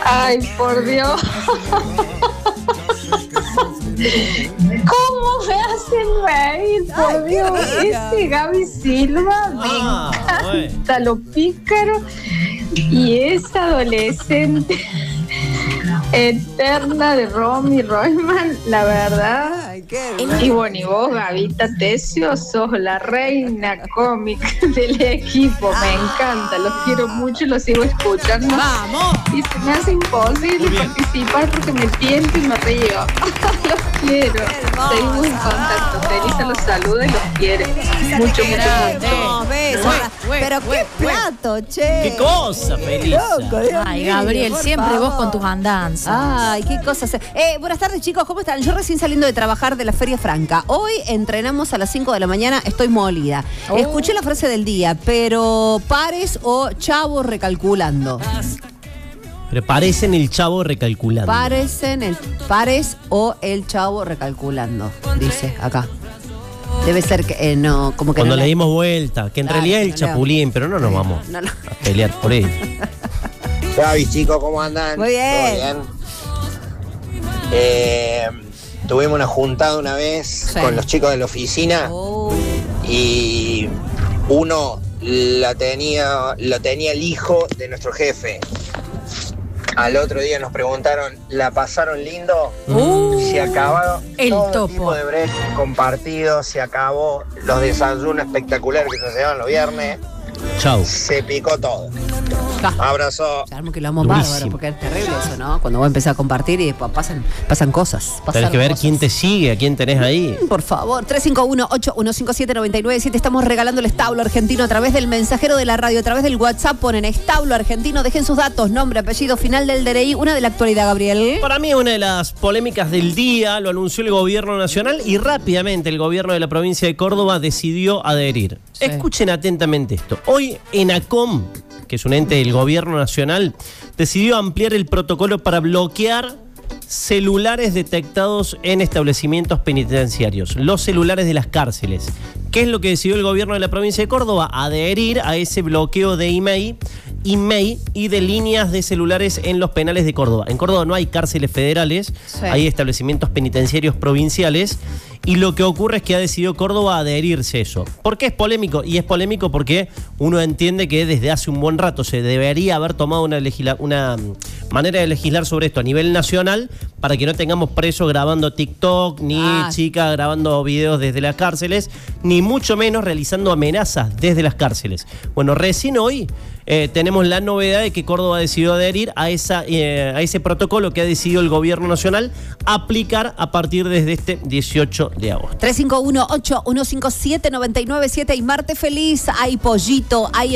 Ay, por Dios. ¿Cómo me hacen reír? Por Dios, ese Gaby Silva me encanta, lo pícaro. Y esa adolescente eterna de Romy Royman, la verdad. Ay, qué y bueno, y vos, Gavita Tesio, sos la reina cómica del equipo. Me encanta, los quiero mucho, los sigo escuchando. ¡Vamos! Y se me hace imposible participar porque me tiento y me río. Los quiero. Seguimos en contacto. Felisa los saluda y los quiere. Mucho, mucho, mucho. Besos. Pero qué plato, che. ¡Qué cosa, Felisa! Loco, Dios Ay, mío, Gabriel, por siempre favor. vos con tus andanzas. Ay, qué cosas. Buenas tardes, chicos, ¿cómo están? Yo recién saliendo de trabajar de la Feria Franca. Hoy entrenamos a las 5 de la mañana, estoy molida. Escuché la frase del día, pero pares o chavo recalculando. Pero parecen el chavo recalculando. Pares o el chavo recalculando, dice acá. Debe ser que no, como que Cuando no le dimos vuelta, que en Claro, realidad es el no le- chapulín, pero no nos vamos a pelear por él. Gaby, chicos, ¿cómo andan? Muy bien. ¿Todo bien? Tuvimos una juntada una vez Sí. con los chicos de la oficina y uno lo tenía el hijo de nuestro jefe. Al otro día nos preguntaron, ¿la pasaron lindo? Se acabó el todo topo. tipo de break compartido, se acabó los desayunos espectaculares que se llevan los viernes, Chau. se picó todo. Abrazo. Sabemos que lo amo Durísimo. bárbaro, porque es terrible eso, ¿no? Cuando vos empezás a compartir y después pasan cosas. Tenés que ver quién te sigue, a quién tenés ahí. Por favor, 351-8157-997. Estamos regalando el establo argentino a través del mensajero de la radio, a través del WhatsApp. Ponen establo argentino, dejen sus datos, nombre, apellido, final del DNI. Una de la actualidad, Gabriel. Para mí una de las polémicas del día lo anunció el gobierno nacional y rápidamente el gobierno de la provincia de Córdoba decidió adherir. Sí. Escuchen atentamente esto. Hoy ENACOM, que es un ente del gobierno nacional, decidió ampliar el protocolo para bloquear celulares detectados en establecimientos penitenciarios, los celulares de las cárceles. ¿Qué es lo que decidió el gobierno de la provincia de Córdoba? Adherir a ese bloqueo de IMEI y de líneas de celulares en los penales de Córdoba. En Córdoba no hay cárceles federales, Sí. hay establecimientos penitenciarios provinciales y lo que ocurre es que ha decidido Córdoba adherirse a eso. ¿Por qué es polémico? Y es polémico porque uno entiende que desde hace un buen rato se debería haber tomado una manera de legislar sobre esto a nivel nacional para que no tengamos presos grabando TikTok, ni chicas grabando videos desde las cárceles, ni mucho menos realizando amenazas desde las cárceles. Bueno, recién hoy tenemos la novedad de que Córdoba decidió adherir a ese protocolo que ha decidido el gobierno nacional aplicar a partir desde este 18 de agosto. 351-8157-997. Y martes feliz, hay pollito, hay